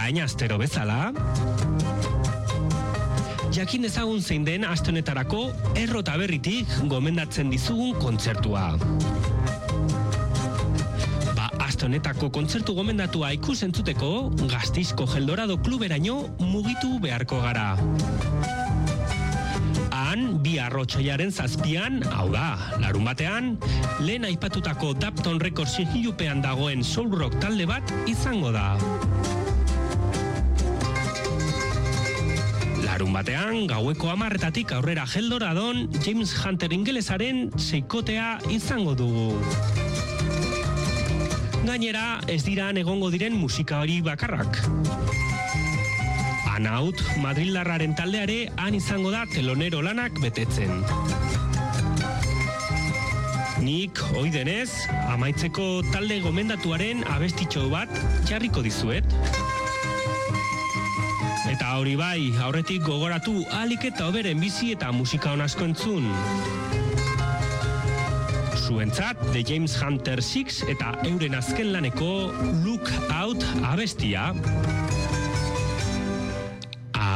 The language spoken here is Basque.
orain astero bezala. Jakin ezagun zein den aste honetarako Errota Berritik gomendatzen dizugun kontzertua. Aste honetako kontzertu gomendatua ikusentzuteko Gasteizko Geldorado kluberaino mugitu beharko gara. Han, bihar otsailaren 7, hau da, larunbatean, lehen aipatutako Dapton Records ilupean dagoen soul rock talde bat izango da. Larunbatean, gaueko 10:00 aurrera Geldoradon, James Hunter ingelesaren seikotea izango dugu. Gainera, ez dira egongo diren musika hori bakarrak. Anaut, madrildarraren taldeare han izango da telonero lanak betetzen. Nik, ohi denez, amaitzeko talde gomendatuaren abestitxo bat jarriko dizuet. Eta hori bai, aurretik gogoratu ahalik eta hoberen bizi eta musika on asko entzun. Zuentzat, The James Hunter 6 eta euren azken laneko Look Out abestia.